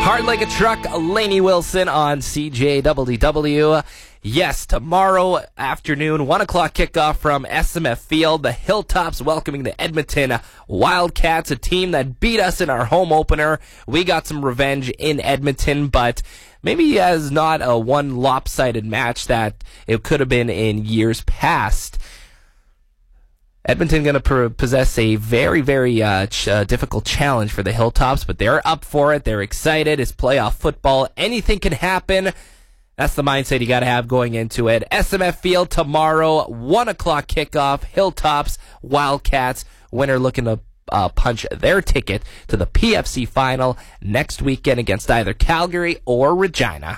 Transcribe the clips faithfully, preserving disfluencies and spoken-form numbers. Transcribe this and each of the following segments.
Hard Like a Truck, Lainey Wilson on C J W W. Yes, tomorrow afternoon, one o'clock kickoff from S M F Field. The Hilltops welcoming the Edmonton Wildcats, a team that beat us in our home opener. We got some revenge in Edmonton, but maybe as not a one lopsided match that it could have been in years past. Edmonton going to possess a very, very uh, ch- uh, difficult challenge for the Hilltops, but they're up for it. They're excited. It's playoff football. Anything can happen. That's the mindset you got to have going into it. S M F Field tomorrow, one o'clock kickoff. Hilltops, Wildcats. Winner looking to uh, punch their ticket to the P F C final next weekend against either Calgary or Regina.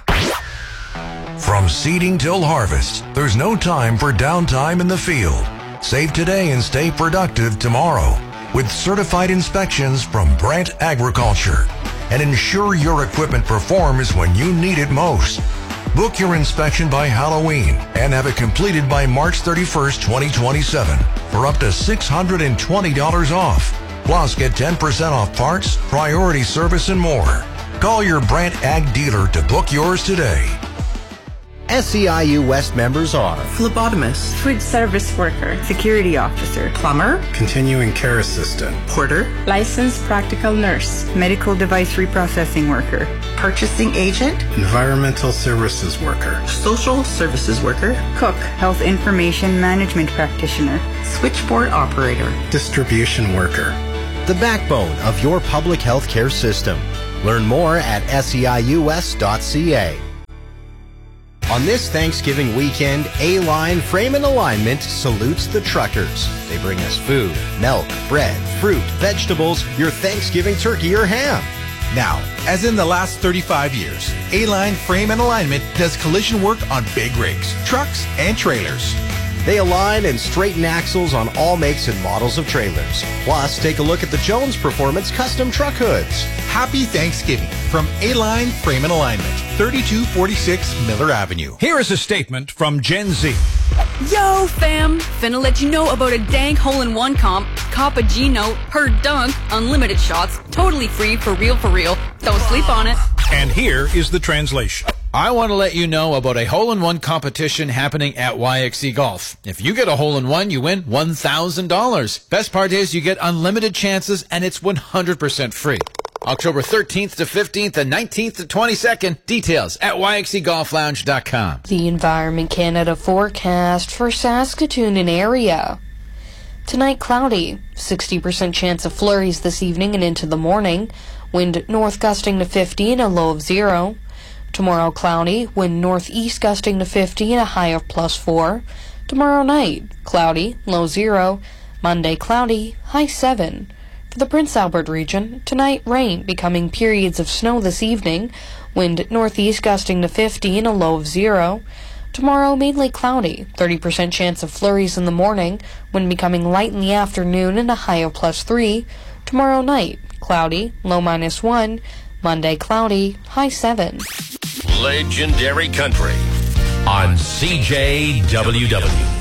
From seeding till harvest, there's no time for downtime in the field. Save today and stay productive tomorrow with certified inspections from Brandt Agriculture, and ensure your equipment performs when you need it most. Book your inspection by Halloween and have it completed by March thirty-first, twenty twenty-seven for up to six hundred twenty dollars off. Plus, get ten percent off parts, priority service, and more. Call your Brandt Ag dealer to book yours today. S E I U West members are phlebotomist, food service worker, security officer, plumber, continuing care assistant, porter, licensed practical nurse, medical device reprocessing worker, purchasing agent, environmental services worker, social services worker, cook, health information management practitioner, switchboard operator, distribution worker. The backbone of your public health care system. Learn more at S E I U S dot C A. On this Thanksgiving weekend, A-Line Frame and Alignment salutes the truckers. They bring us food, milk, bread, fruit, vegetables, your Thanksgiving turkey or ham. Now, as in the last thirty-five years, A-Line Frame and Alignment does collision work on big rigs, trucks, and trailers. They align and straighten axles on all makes and models of trailers. Plus, take a look at the Jones Performance custom truck hoods. Happy Thanksgiving from A-Line Frame and Alignment, thirty-two forty-six Miller Avenue. Here is a statement from Gen Z. Yo, fam! Finna let you know about a dank hole-in-one comp. Cop a G-Note, per dunk, unlimited shots, totally free, for real, for real. Don't sleep on it. And here is the translation. I want to let you know about a hole-in-one competition happening at Y X C Golf. If you get a hole-in-one, you win one thousand dollars. Best part is you get unlimited chances, and it's one hundred percent free. October thirteenth to fifteenth and nineteenth to twenty-second. Details at Y X C golf lounge dot com. The Environment Canada forecast for Saskatoon and area. Tonight, cloudy. sixty percent chance of flurries this evening and into the morning. Wind north gusting to fifty and a low of zero. Tomorrow, cloudy. Wind northeast gusting to fifty and a high of plus four. Tomorrow night, cloudy, low zero. Monday, cloudy, high seven. For the Prince Albert region, tonight rain, becoming periods of snow this evening. Wind northeast gusting to fifty and a low of zero. Tomorrow, mainly cloudy, thirty percent chance of flurries in the morning. Wind becoming light in the afternoon and a high of plus three. Tomorrow night, cloudy, low minus one. Monday, cloudy, high seven. Legendary Country on C J W W.